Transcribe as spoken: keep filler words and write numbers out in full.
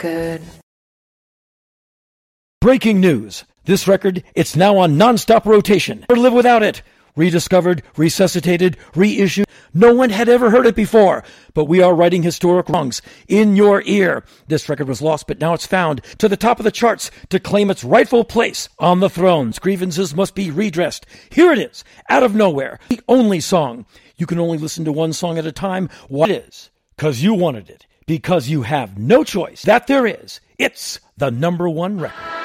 good. Breaking news. This record, it's now on non-stop rotation. Never live without it. Rediscovered, resuscitated, reissued. No one had ever heard it before, but we are writing historic wrongs in your ear. This record was lost, but now it's found to the top of the charts to claim its rightful place on the thrones. Grievances must be redressed. Here it is, out of nowhere, the only song. You can only listen to one song at a time. What it is? Because you wanted it. Because you have no choice. That there is. It's the number one record.